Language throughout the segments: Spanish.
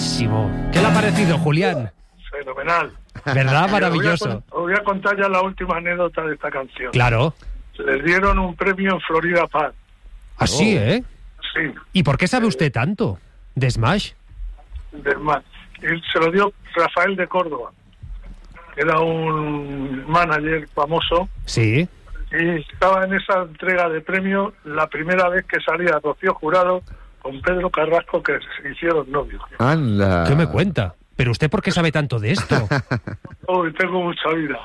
buenísimo. ¿Qué le ha parecido, Julián? Fenomenal. ¿Verdad? Maravilloso. Os voy a contar ya la última anécdota de esta canción. Claro. Les dieron un premio en Florida Park. Así, ¿eh? Sí. ¿Y por qué sabe usted tanto de Smash? De más. Y se lo dio Rafael de Córdoba. Era un manager famoso. Sí. Y estaba en esa entrega de premio la primera vez que salía Rocío Jurado con Pedro Carrasco, que se hicieron novios. ¡Anda! ¿Qué me cuenta? ¿Pero usted por qué sabe tanto de esto? Uy, tengo mucha vida.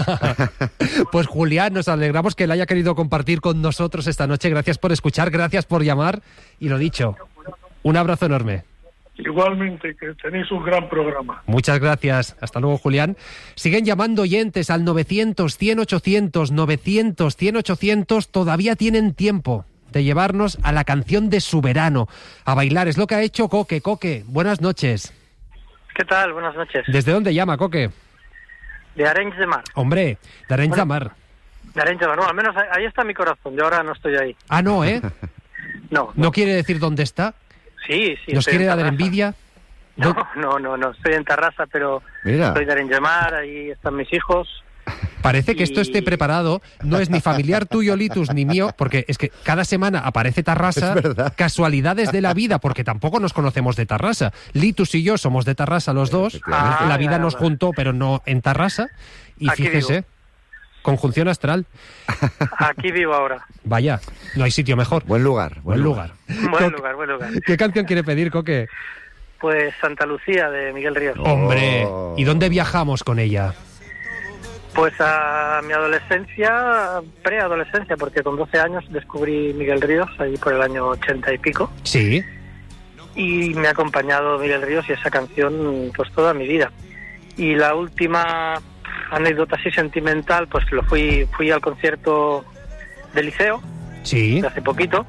Pues Julián, nos alegramos que él haya querido compartir con nosotros esta noche. Gracias por escuchar, gracias por llamar. Y lo dicho, un abrazo enorme. Igualmente, que tenéis un gran programa. Muchas gracias. Hasta luego, Julián. Siguen llamando oyentes al 900-100-800, 900-100-800. Todavía tienen tiempo de llevarnos a la canción de su verano. A bailar. Es lo que ha hecho Coque. Coque, buenas noches. ¿Qué tal? Buenas noches. ¿Desde dónde llama, Coque? De Arenys de Mar. Hombre, de Arenys de Mar. De Arenys de Mar. No, al menos ahí está mi corazón. Yo ahora no estoy ahí. Ah, no, ¿eh? No. ¿No quiere decir dónde está? Sí. ¿Nos quiere dar envidia? No. Estoy en Tarrasa, pero Mira. estoy de Arenys de Mar. Ahí están mis hijos. Parece que esto esté preparado, no es ni familiar tuyo, Litus, ni mío, porque es que cada semana aparece Tarrasa, Es verdad. casualidades de la vida, porque tampoco nos conocemos de Tarrasa. Litus y yo somos de Tarrasa los dos, Efectivamente. la vida ya, nos vale. juntó, pero no en Tarrasa, y Aquí fíjese, vivo. conjunción astral, Aquí vivo ahora. vaya, no hay sitio mejor. Buen lugar. Buen lugar. Buen lugar. ¿Qué canción quiere pedir, Coque? Pues Santa Lucía, de Miguel Ríos. Hombre, ¿y dónde viajamos con ella? Pues a mi adolescencia, preadolescencia, porque con 12 años descubrí Miguel Ríos, ahí por el año 80 y pico. Sí, Y me ha acompañado Miguel Ríos y esa canción pues toda mi vida. Y la última anécdota así sentimental, pues fui al concierto del Liceo sí, de hace poquito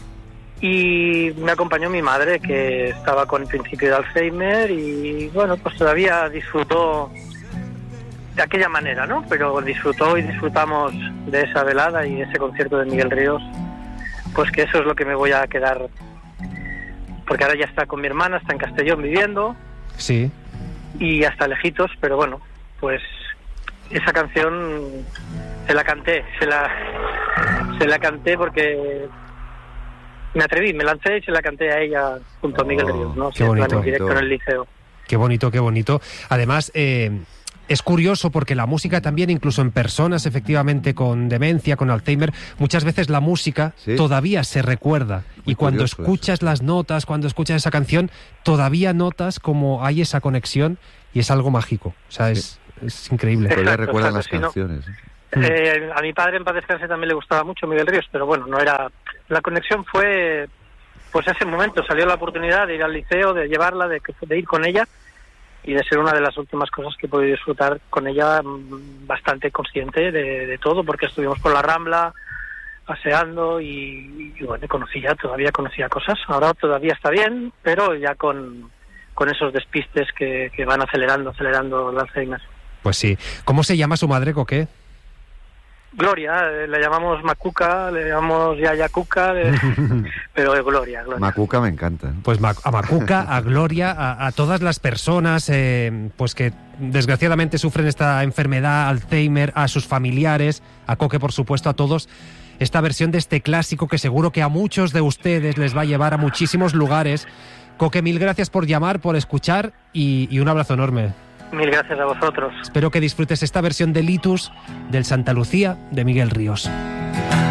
y me acompañó mi madre, que estaba con el principio de Alzheimer, y bueno, pues todavía disfrutó de aquella manera, ¿no? Pero disfrutó y disfrutamos de esa velada y ese concierto de Miguel Ríos, pues que eso es lo que me voy a quedar, porque ahora ya está con mi hermana, está en Castellón viviendo sí. y hasta lejitos, pero bueno, pues esa canción se la canté porque me atreví, me lancé y se la canté a ella junto a Miguel Ríos, ¿no? qué bonito. En directo en el Liceo. Qué bonito, qué bonito. Además, es curioso porque la música también, incluso en personas efectivamente con demencia, con Alzheimer, muchas veces la música Sí. todavía se recuerda. Muy Y cuando curioso escuchas eso. las notas, cuando escuchas esa canción, todavía notas como hay esa conexión y es algo mágico. O sea, es increíble. Todavía Exacto, recuerdan las exacto, sí, ¿no? canciones. A mi padre en paz descanse también le gustaba mucho Miguel Ríos, pero bueno, no era... La conexión fue, pues ese momento, salió la oportunidad de ir al liceo, de llevarla, de ir con ella, y de ser una de las últimas cosas que he podido disfrutar con ella, bastante consciente de todo, porque estuvimos por la Rambla, paseando, y bueno, todavía conocía cosas. Ahora todavía está bien, pero ya con esos despistes que van acelerando el Alzheimer. Pues sí. ¿Cómo se llama su madre, Coque? Gloria, le llamamos Macuca, le llamamos Yaya Cuca, pero Gloria. Macuca me encanta. Pues a Macuca, a Gloria, a todas las personas pues que desgraciadamente sufren esta enfermedad, Alzheimer, a sus familiares, a Coque, por supuesto, a todos. Esta versión de este clásico que seguro que a muchos de ustedes les va a llevar a muchísimos lugares. Coque, mil gracias por llamar, por escuchar y un abrazo enorme. Mil gracias a vosotros. Espero que disfrutes esta versión de Litus del Santa Lucía de Miguel Ríos.